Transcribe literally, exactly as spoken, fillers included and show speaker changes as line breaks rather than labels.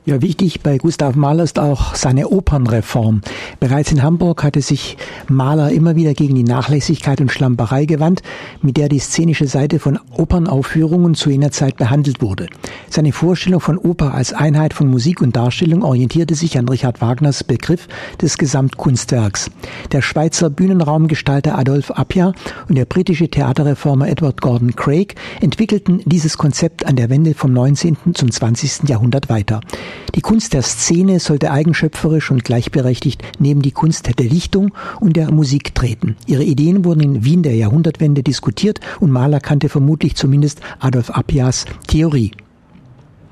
Ja, wichtig bei Gustav Mahler ist auch seine Opernreform. Bereits in Hamburg hatte sich Mahler immer wieder gegen die Nachlässigkeit und Schlamperei gewandt, mit der die szenische Seite von Opernaufführungen zu jener Zeit behandelt wurde. Seine Vorstellung von Oper als Einheit von Musik und Darstellung orientierte sich an Richard Wagners Begriff des Gesamtkunstwerks. Der Schweizer Bühnenraumgestalter Adolphe Appia und der britische Theaterreformer Edward Gordon Craig entwickelten dieses Konzept an der Wende vom neunzehnten zum zwanzigsten Jahrhundert weiter. Die Kunst der Szene sollte eigenschöpferisch und gleichberechtigt neben die Kunst der Dichtung und der Musik treten. Ihre Ideen wurden in Wien der Jahrhundertwende diskutiert und Mahler kannte vermutlich zumindest Adolphe Appias Theorie.